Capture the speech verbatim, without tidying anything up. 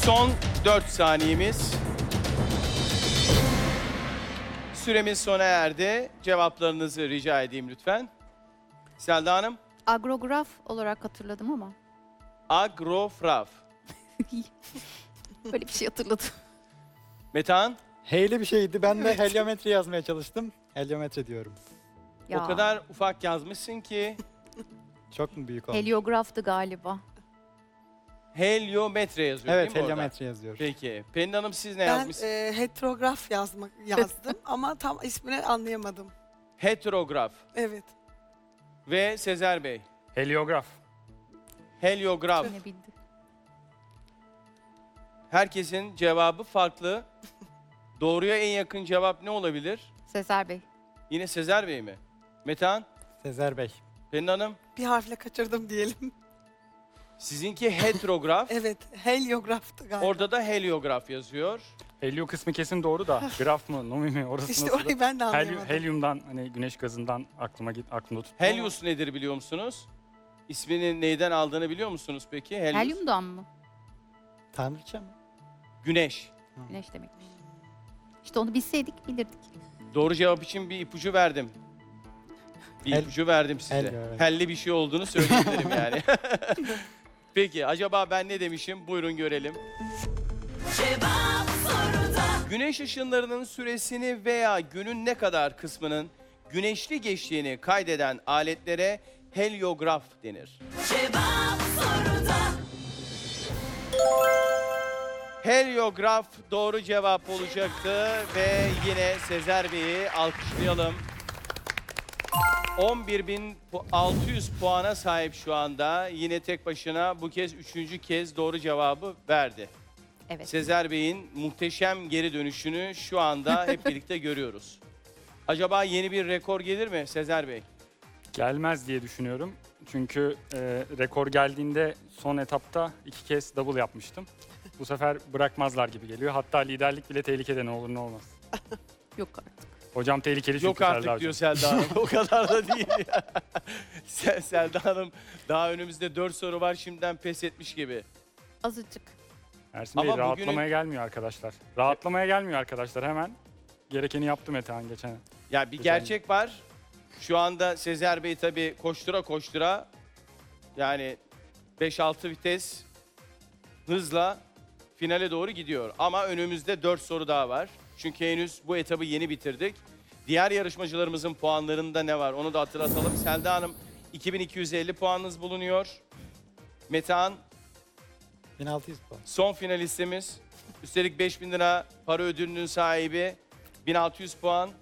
Son dört saniyemiz. Süremiz sona erdi. Cevaplarınızı rica edeyim lütfen. Selda Hanım. Agrograf olarak hatırladım ama. Agrofraf. Böyle bir şey hatırladım. Metehan. Heyli bir şeydi. Ben de helyometre yazmaya çalıştım. Helyometre diyorum. Ya. O kadar ufak yazmışsın ki. Çok mu büyük oldu? Heliograftı galiba. Helyometre yazıyor Evet, değil mi orada? helyometre yazıyor. Peki. Pelin Hanım siz ne Ben yazmışsınız? e, heterograf yazmak yazdım ama tam ismini anlayamadım. Heterograf. Evet. Ve Sezer Bey. Heliograf. Heliograf. Ne bildi? Herkesin cevabı farklı. Doğruya en yakın cevap ne olabilir? Sezer Bey. Yine Sezer Bey mi? Metehan. Sezer Bey. Pelin Hanım. Bir harfle kaçırdım diyelim. Sizinki heterograf. Evet. Heliograftı galiba. Orada da heliograf yazıyor. Helio kısmı kesin doğru da graf mı, nomi mi orası İşte nasıl? orayı ben de Helyum- anlayamadım. helyumdan hani güneş gazından aklıma git aklımda tuttum. Helios nedir biliyor musunuz? İsmini neyden aldığını biliyor musunuz peki? Helios. Helyumdan mı? Tanrıça mı? Güneş. Güneş demekmiş. İşte onu bilseydik bilirdik. Doğru cevap için bir ipucu verdim. Bir Hel- ipucu verdim size. Helio, evet. Helli bir şey olduğunu söyleyebilirim yani. Peki acaba ben ne demişim? Buyurun görelim. Güneş ışınlarının süresini veya günün ne kadar kısmının güneşli geçtiğini kaydeden aletlere heliograf denir. Heliograf doğru cevap olacaktı ve yine Sezer Bey'i alkışlayalım. on bir bin altı yüz puana sahip şu anda. Yine tek başına bu kez üçüncü kez doğru cevabı verdi. Evet. Sezer Bey'in muhteşem geri dönüşünü şu anda hep birlikte görüyoruz. Acaba yeni bir rekor gelir mi Sezer Bey? Gelmez diye düşünüyorum. Çünkü e, rekor geldiğinde son etapta iki kez double yapmıştım. Bu sefer bırakmazlar gibi geliyor. Hatta liderlik bile tehlikede, ne olur ne olmaz. Yok artık. Hocam tehlikeli çünkü Yok Selda artık hocam. diyor Selda Hanım. O kadar da değil ya. Sel- Selda Hanım daha önümüzde dört soru var, şimdiden pes etmiş gibi. Azıcık. Ersin Bey Ama rahatlamaya bugünün- gelmiyor arkadaşlar. Rahatlamaya gelmiyor arkadaşlar hemen. Gerekeni yaptı Metehan geçen. Ya bir Güzel. gerçek var. Şu anda Sezer Bey tabii koştura koştura yani beş altı vites hızla finale doğru gidiyor. Ama önümüzde dört soru daha var. Çünkü henüz bu etabı yeni bitirdik. Diğer yarışmacılarımızın puanlarında ne var onu da hatırlatalım. Selda Hanım iki bin iki yüz elli puanınız bulunuyor. Metehan bin altı yüz puan. son finalistimiz. Üstelik beş bin lira para ödülünün sahibi. bin altı yüz puan.